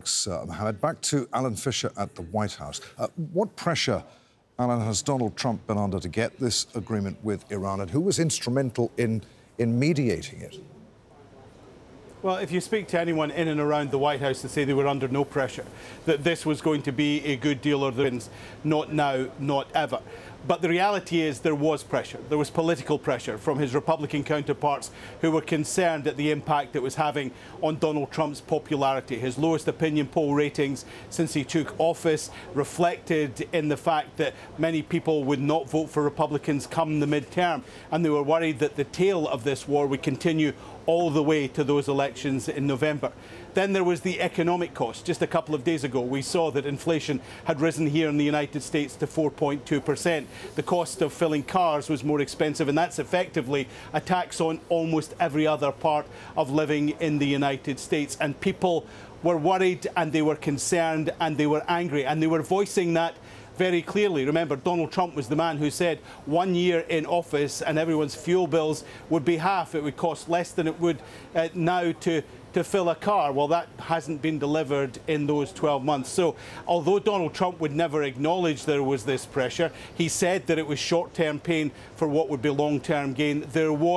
thanks, Mohammed. Back to Alan Fisher at the White House. What pressure, Alan, has Donald Trump been under to get this agreement with Iran, and who was instrumental in mediating it? Well, if you speak to anyone in and around the White House, they say they were under no pressure, that this was going to be a good deal or not now, not ever. But the reality is there was pressure. There was political pressure from his Republican counterparts who were concerned at the impact it was having on Donald Trump's popularity. His lowest opinion poll ratings since he took office reflected in the fact that many people would not vote for Republicans come the midterm, and they were worried that the tail of this war would continue all the way to those elections in November. Then there was the economic cost. Just a couple of days ago, we saw that inflation had risen here in the United States to 4.2%. The cost of filling cars was more expensive, and that's effectively a tax on almost every other part of living in the United States. And people were worried, and they were concerned, and they were angry, and they were voicing that very clearly. Remember, Donald Trump was the man who said 1 year in office and everyone's fuel bills would be half. It would cost less than it would now to fill a car. Well, that hasn't been delivered in those 12 months. So although Donald Trump would never acknowledge there was this pressure, he said that it was short-term pain for what would be long-term gain.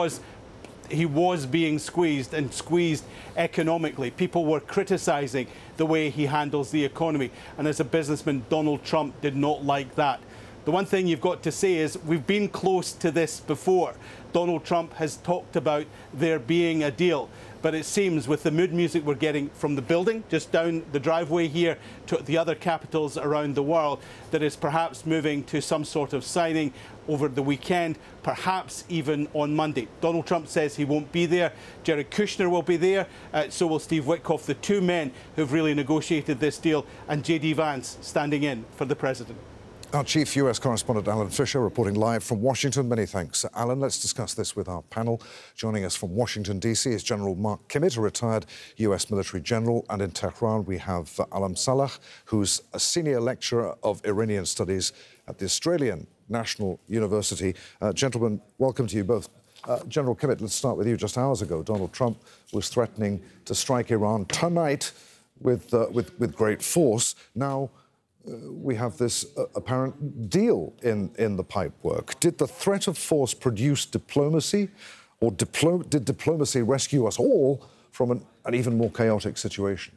He was being squeezed, and squeezed economically. People were criticising the way he handles the economy. And as a businessman, Donald Trump did not like that. The one thing you've got to say is we've been close to this before. Donald Trump has talked about there being a deal. But it seems with the mood music we're getting from the building just down the driveway here to the other capitals around the world, that is perhaps moving to some sort of signing over the weekend, perhaps even on Monday. Donald Trump says he won't be there. Jared Kushner will be there. So will Steve Witkoff, the two men who've really negotiated this deal, and J.D. Vance standing in for the president. Our chief US correspondent, Alan Fisher, reporting live from Washington. Many thanks, Alan. Let's discuss this with our panel. Joining us from Washington, D.C. is General Mark Kimmitt, a retired US military general. And in Tehran, we have Alam Salah, who's a senior lecturer of Iranian studies at the Australian National University. Gentlemen, welcome to you both. General Kimmitt, let's start with you. Just hours ago, Donald Trump was threatening to strike Iran tonight with great force. Now, we have this apparent deal in the pipework. Did the threat of force produce diplomacy, or did diplomacy rescue us all from an even more chaotic situation?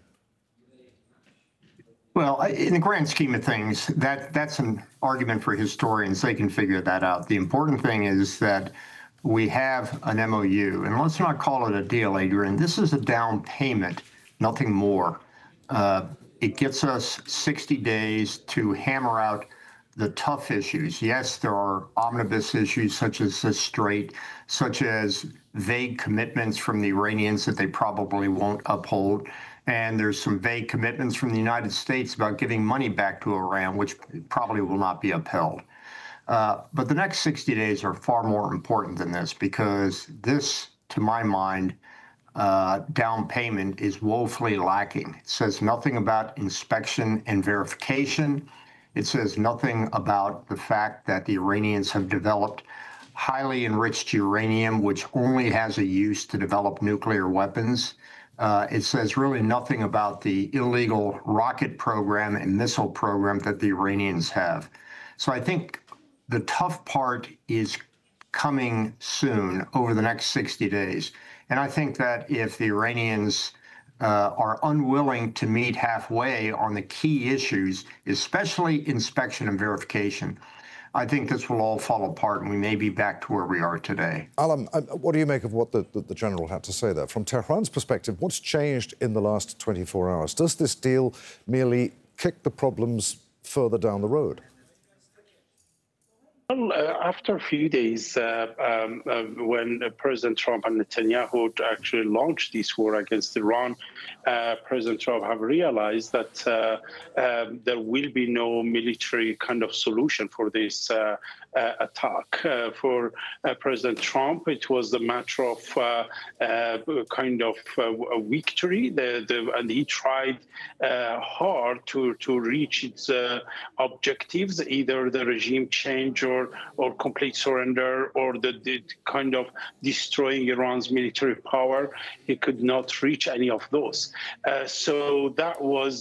Well, in the grand scheme of things, that's an argument for historians. They can figure that out. The important thing is that we have an MOU, and let's not call it a deal, Adrian. This is a down payment, nothing more. It gets us 60 days to hammer out the tough issues. Yes, there are omnibus issues such as the Strait, such as vague commitments from the Iranians that they probably won't uphold. And there's some vague commitments from the United States about giving money back to Iran, which probably will not be upheld. But the next 60 days are far more important than this, because this, to my mind, down payment is woefully lacking. It says nothing about inspection and verification. It says nothing about the fact that the Iranians have developed highly enriched uranium, which only has a use to develop nuclear weapons. It says really nothing about the illegal rocket program and missile program that the Iranians have. So I think the tough part is coming soon over the next 60 days. And I think that if the Iranians are unwilling to meet halfway on the key issues, especially inspection and verification, I think this will all fall apart and we may be back to where we are today. Alam, what do you make of what the general had to say there? From Tehran's perspective, what's changed in the last 24 hours? Does this deal merely kick the problems further down the road? Well, after a few days, when President Trump and Netanyahu actually launched this war against Iran, President Trump have realized that there will be no military kind of solution for this attack. For President Trump, it was a matter of kind of a victory, and he tried hard to reach its objectives, either the regime change or complete surrender, or the kind of destroying Iran's military power. He could not reach any of those. So that was